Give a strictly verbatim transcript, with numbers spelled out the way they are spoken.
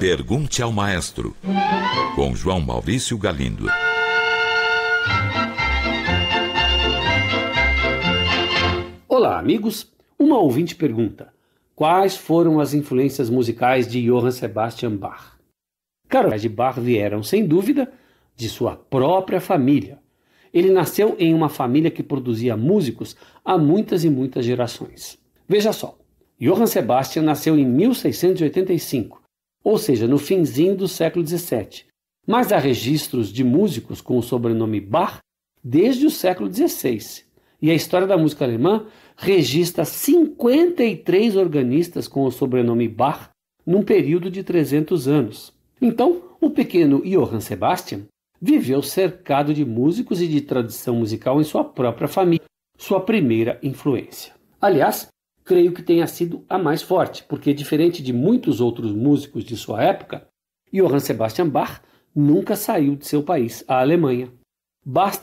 Pergunte ao Maestro, com João Maurício Galindo. Olá, amigos. Uma ouvinte pergunta: quais foram as influências musicais de Johann Sebastian Bach? Carolina de Bach vieram, sem dúvida, de sua própria família. Ele nasceu em uma família que produzia músicos há muitas e muitas gerações. Veja só, Johann Sebastian nasceu em mil seiscentos e oitenta e cinco, ou seja, no finzinho do século dezessete. Mas há registros de músicos com o sobrenome Bach desde o século dezesseis. E a história da música alemã registra cinquenta e três organistas com o sobrenome Bach num período de trezentos anos. Então, o pequeno Johann Sebastian viveu cercado de músicos e de tradição musical em sua própria família, sua primeira influência. Aliás, creio que tenha sido a mais forte, porque, diferente de muitos outros músicos de sua época, Johann Sebastian Bach nunca saiu de seu país, a Alemanha. Basta